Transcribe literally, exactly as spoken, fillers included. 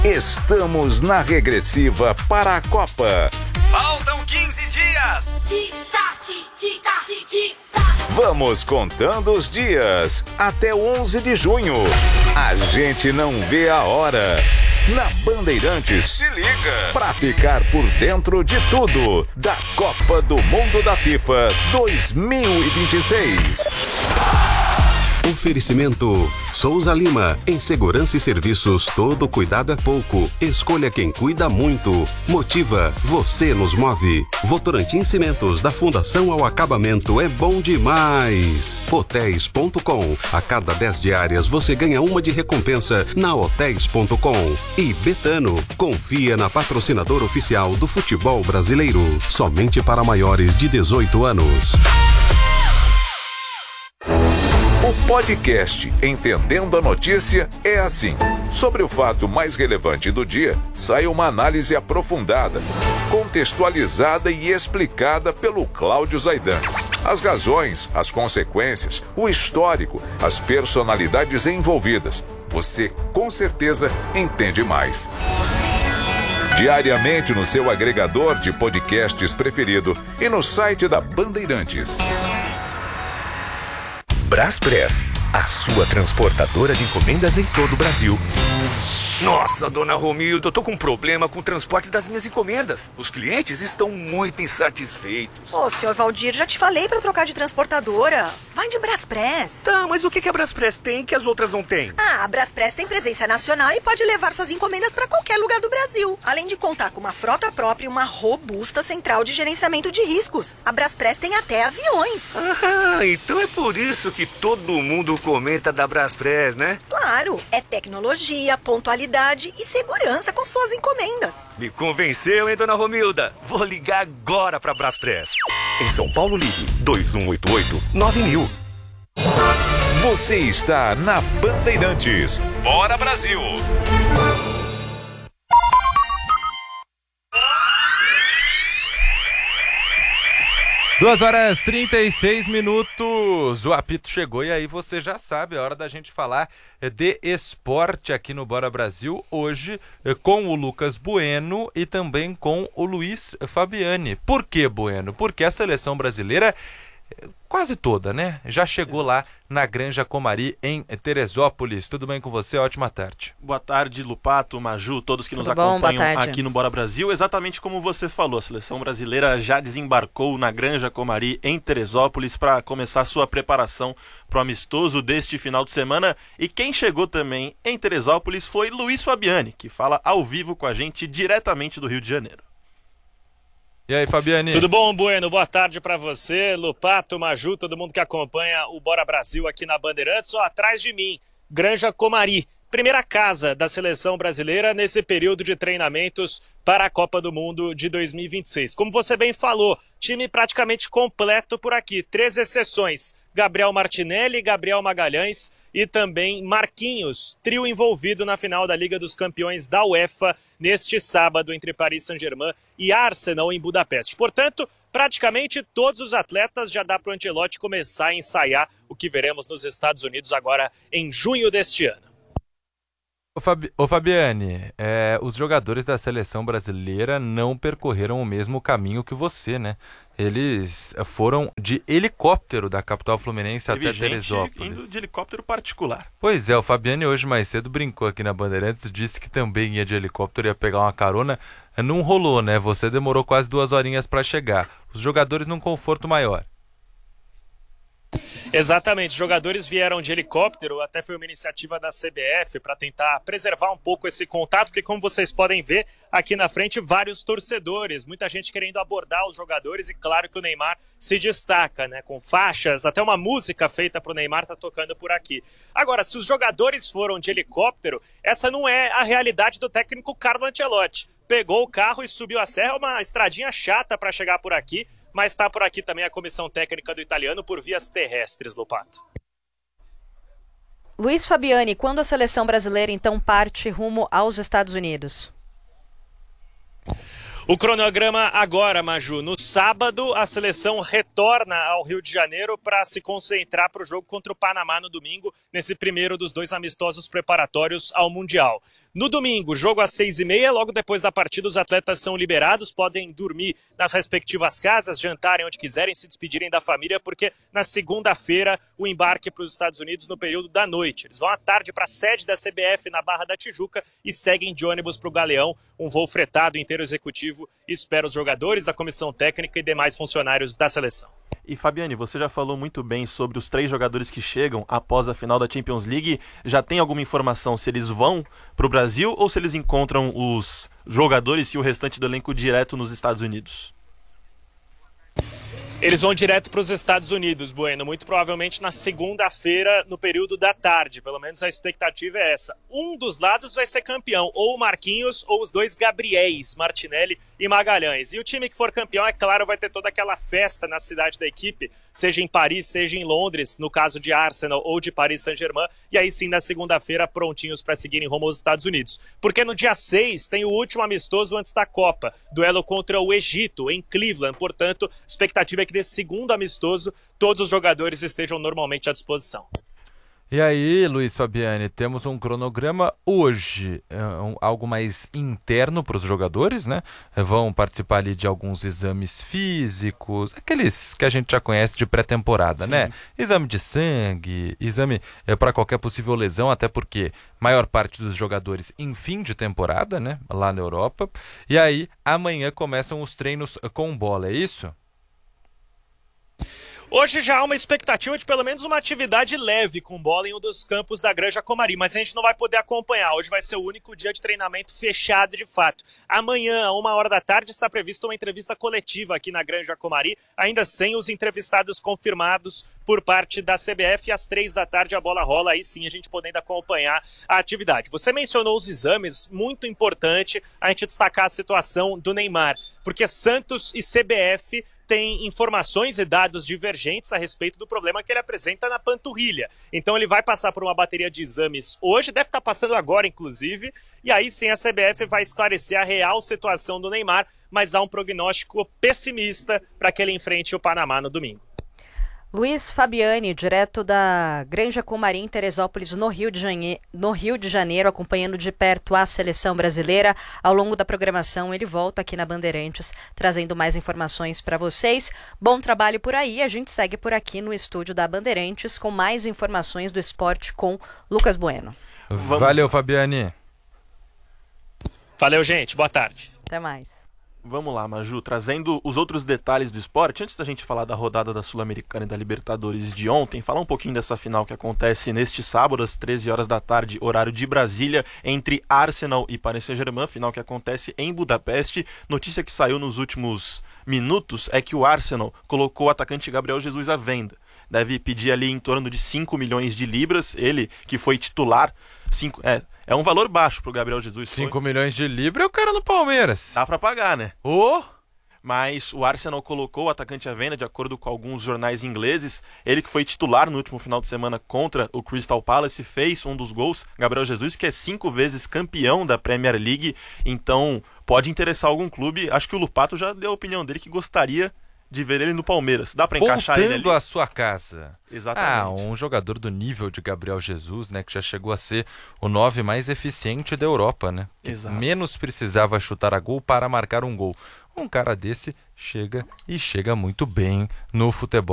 Estamos na regressiva para a Copa. Faltam quinze dias. Vamos contando os dias até onze de junho. A gente não vê a hora. Na Bandeirantes, se liga pra ficar por dentro de tudo da Copa do Mundo da FIFA dois mil e vinte e seis. Oferecimento Souza Lima. Em segurança e serviços, todo cuidado é pouco. Escolha quem cuida muito. Motiva, você nos move. Votorantim Cimentos, da fundação ao acabamento, é bom demais. Hotéis ponto com. A cada dez diárias você ganha uma de recompensa na hotéis ponto com. E Betano, confia na patrocinadora oficial do futebol brasileiro. Somente para maiores de dezoito anos. O podcast Entendendo a Notícia é assim. Sobre o fato mais relevante do dia, sai uma análise aprofundada, contextualizada e explicada pelo Cláudio Zaidan. As razões, as consequências, o histórico, as personalidades envolvidas. Você, com certeza, entende mais. Diariamente no seu agregador de podcasts preferido e no site da Bandeirantes. Braspress, a sua transportadora de encomendas em todo o Brasil. Nossa, dona Romilda, eu tô com um problema com o transporte das minhas encomendas. Os clientes estão muito insatisfeitos. Ô, senhor Valdir, já te falei pra trocar de transportadora. Vai de Braspress. Tá, mas o que que a Braspress tem que as outras não têm? Ah, a Braspress tem presença nacional e pode levar suas encomendas pra qualquer lugar do Brasil. Além de contar com uma frota própria e uma robusta central de gerenciamento de riscos. A Braspress tem até aviões. Ah, então é por isso que todo mundo comenta da Braspress, né? Claro, é tecnologia, pontualidade e segurança com suas encomendas. Me convenceu, hein, dona Romilda? Vou ligar agora pra Braspress. Em São Paulo, ligue dois um oito oito nove mil. Você está na Bandeirantes. Bora, Brasil! duas horas e trinta e seis minutos, o apito chegou e aí você já sabe, é hora da gente falar de esporte aqui no Bora Brasil, hoje com o Lucas Bueno e também com o Luiz Fabiani. Por que, Bueno? Porque a seleção brasileira, quase toda, né? Já chegou lá na Granja Comari, em Teresópolis. Tudo bem com você? Ótima tarde. Boa tarde, Lupato, Maju, todos que Tudo nos bom? acompanham aqui no Bora Brasil. Exatamente como você falou, a seleção brasileira já desembarcou na Granja Comari, em Teresópolis, para começar sua preparação para o amistoso deste final de semana. E quem chegou também em Teresópolis foi Luiz Fabiani, que fala ao vivo com a gente diretamente do Rio de Janeiro. E aí, Fabiani? Tudo bom, Bueno? Boa tarde pra você, Lupato, Maju, todo mundo que acompanha o Bora Brasil aqui na Bandeirantes. Ó, atrás de mim, Granja Comari, primeira casa da seleção brasileira nesse período de treinamentos para a Copa do Mundo de dois mil e vinte e seis. Como você bem falou, time praticamente completo por aqui, três exceções. Gabriel Martinelli, Gabriel Magalhães e também Marquinhos, trio envolvido na final da Liga dos Campeões da UEFA neste sábado entre Paris Saint-Germain e Arsenal em Budapeste. Portanto, praticamente todos os atletas já dá para o Ancelotti começar a ensaiar o que veremos nos Estados Unidos agora em junho deste ano. Ô, Fabi... Ô Fabiane, é, os jogadores da seleção brasileira não percorreram o mesmo caminho que você, né? Eles foram de helicóptero da capital fluminense Teve até gente Teresópolis. indo de helicóptero particular. Pois é, o Fabiane hoje mais cedo brincou aqui na Bandeirantes, disse que também ia de helicóptero, ia pegar uma carona. Não rolou, né? Você demorou quase duas horinhas para chegar. Os jogadores num conforto maior. Exatamente, jogadores vieram de helicóptero, até foi uma iniciativa da C B F para tentar preservar um pouco esse contato, porque como vocês podem ver aqui na frente, vários torcedores, muita gente querendo abordar os jogadores e claro que o Neymar se destaca, né, com faixas, até uma música feita para o Neymar tá tocando por aqui. Agora, se os jogadores foram de helicóptero, essa não é a realidade do técnico Carlo Ancelotti. Pegou o carro e subiu a serra, uma estradinha chata para chegar por aqui, mas está por aqui também a comissão técnica do italiano por vias terrestres, Lopato. Luiz Fabiani, quando a seleção brasileira então parte rumo aos Estados Unidos? O cronograma agora, Maju. No sábado, a seleção retorna ao Rio de Janeiro para se concentrar para o jogo contra o Panamá no domingo, nesse primeiro dos dois amistosos preparatórios ao Mundial. No domingo, jogo às seis e meia, logo depois da partida os atletas são liberados, podem dormir nas respectivas casas, jantarem onde quiserem, se despedirem da família, porque na segunda-feira o embarque para os Estados Unidos no período da noite. Eles vão à tarde para a sede da C B F na Barra da Tijuca e seguem de ônibus para o Galeão, um voo fretado inteiro executivo, espera os jogadores, a comissão técnica e demais funcionários da seleção. E Fabiane, você já falou muito bem sobre os três jogadores que chegam após a final da Champions League. Já tem alguma informação se eles vão para o Brasil ou se eles encontram os jogadores e o restante do elenco direto nos Estados Unidos? Eles vão direto para os Estados Unidos, Bueno, muito provavelmente na segunda-feira, no período da tarde. Pelo menos a expectativa é essa. Um dos lados vai ser campeão, ou o Marquinhos ou os dois Gabriéis, Martinelli e Magalhães. E o time que for campeão, é claro, vai ter toda aquela festa na cidade da equipe, seja em Paris, seja em Londres, no caso de Arsenal ou de Paris Saint-Germain. E aí sim, na segunda-feira, prontinhos para seguirem rumo aos Estados Unidos. Porque no dia seis tem o último amistoso antes da Copa, duelo contra o Egito, em Cleveland. Portanto, a expectativa é que desse segundo amistoso, todos os jogadores estejam normalmente à disposição. E aí, Luiz Fabiani, temos um cronograma hoje, um, algo mais interno para os jogadores, né? Vão participar ali de alguns exames físicos, aqueles que a gente já conhece de pré-temporada, né? Exame de sangue, exame é, para qualquer possível lesão, até porque maior parte dos jogadores em fim de temporada, né? Lá na Europa. E aí, amanhã começam os treinos com bola, é isso? Hoje já há uma expectativa de pelo menos uma atividade leve com bola em um dos campos da Granja Comari, mas a gente não vai poder acompanhar. Hoje vai ser o único dia de treinamento fechado de fato. Amanhã, a uma hora da tarde, está prevista uma entrevista coletiva aqui na Granja Comari, ainda sem os entrevistados confirmados por parte da C B F. E às três da tarde a bola rola, aí sim a gente podendo acompanhar a atividade. Você mencionou os exames, muito importante a gente destacar a situação do Neymar, porque Santos e C B F tem informações e dados divergentes a respeito do problema que ele apresenta na panturrilha. Então ele vai passar por uma bateria de exames hoje, deve estar passando agora inclusive, e aí sim a C B F vai esclarecer a real situação do Neymar, mas há um prognóstico pessimista para que ele enfrente o Panamá no domingo. Luiz Fabiani, direto da Granja Comari, em Teresópolis, no Rio de Janeiro, no Rio de Janeiro, acompanhando de perto a seleção brasileira. Ao longo da programação, ele volta aqui na Bandeirantes, trazendo mais informações para vocês. Bom trabalho por aí. A gente segue por aqui no estúdio da Bandeirantes com mais informações do esporte com Lucas Bueno. Vamos. Valeu, Fabiani. Valeu, gente. Boa tarde. Até mais. Vamos lá, Maju, trazendo os outros detalhes do esporte, antes da gente falar da rodada da Sul-Americana e da Libertadores de ontem, falar um pouquinho dessa final que acontece neste sábado, às treze horas da tarde, horário de Brasília, entre Arsenal e Paris Saint-Germain, final que acontece em Budapeste. Notícia que saiu nos últimos minutos é que o Arsenal colocou o atacante Gabriel Jesus à venda. Deve pedir ali em torno de cinco milhões de libras, ele que foi titular, cinco, é... É um valor baixo pro Gabriel Jesus. cinco milhões de libras é o cara no Palmeiras. Dá pra pagar, né? Ô! Oh. Mas o Arsenal colocou o atacante à venda, de acordo com alguns jornais ingleses. Ele que foi titular no último final de semana contra o Crystal Palace, fez um dos gols. Gabriel Jesus, que é cinco vezes campeão da Premier League. Então, pode interessar algum clube. Acho que o Lupato já deu a opinião dele que gostaria de ver ele no Palmeiras. Dá pra encaixar ele ali? Voltando à sua casa. Exatamente. Ah, um jogador do nível de Gabriel Jesus, né, que já chegou a ser o nove mais eficiente da Europa, né? Exato. Menos precisava chutar a gol para marcar um gol. Um cara desse chega e chega muito bem no futebol.